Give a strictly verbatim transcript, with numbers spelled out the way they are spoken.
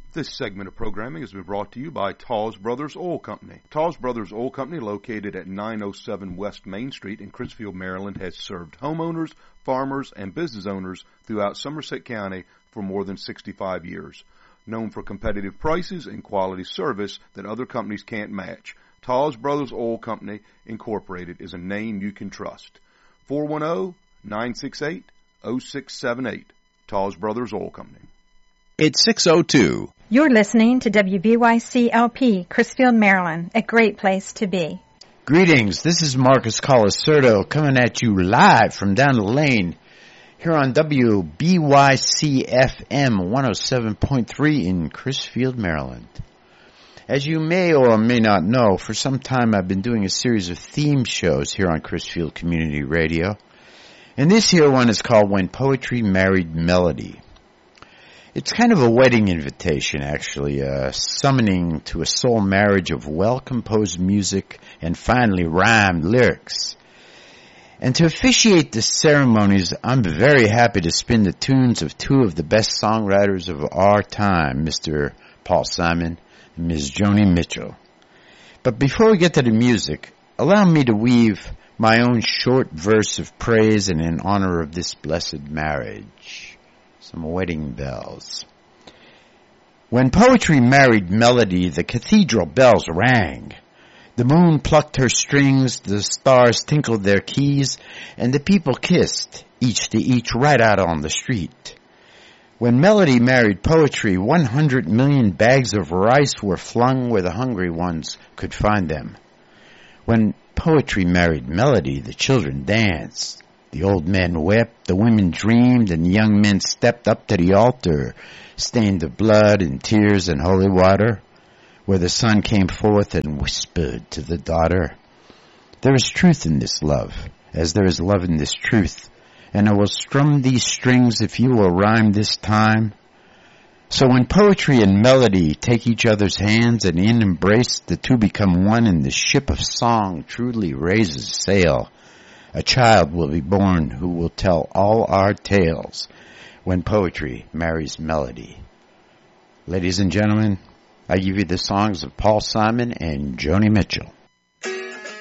This segment of programming has been brought to you by Tawes Brothers Oil Company. Tawes Brothers Oil Company, located at nine oh seven West Main Street in Crisfield, Maryland, has served homeowners, farmers, and business owners throughout Somerset County for more than sixty-five years. Known for competitive prices and quality service that other companies can't match, Tawes Brothers Oil Company, Incorporated is a name you can trust. four one zero, nine six eight, zero six seven eight. Tawes Brothers Oil Company. It's six oh two. You're listening to W B Y C L P, Crisfield, Maryland, a great place to be. Greetings, this is Marcus Colacerdo coming at you live from down the lane here on W B Y C F M one oh seven point three in Crisfield, Maryland. As you may or may not know, for some time I've been doing a series of theme shows here on Crisfield Community Radio. And this here one is called When Poetry Married Melody. It's kind of a wedding invitation, actually, a summoning to a soul marriage of well-composed music and finely rhymed lyrics. And to officiate the ceremonies, I'm very happy to spin the tunes of two of the best songwriters of our time, Mister Paul Simon and Miz Joni Mitchell. But before we get to the music, allow me to weave my own short verse of praise and in honor of this blessed marriage. Some wedding bells. When poetry married melody, the cathedral bells rang. The moon plucked her strings, the stars tinkled their keys, and the people kissed, each to each, right out on the street. When melody married poetry, one hundred million bags of rice were flung where the hungry ones could find them. When poetry married melody, the children danced. The old men wept, the women dreamed, and the young men stepped up to the altar, stained of blood and tears and holy water, where the son came forth and whispered to the daughter, "There is truth in this love, as there is love in this truth, and I will strum these strings if you will rhyme this time." So when poetry and melody take each other's hands and in embrace, the two become one, and the ship of song truly raises sail. A child will be born who will tell all our tales when poetry marries melody. Ladies and gentlemen, I give you the songs of Paul Simon and Joni Mitchell.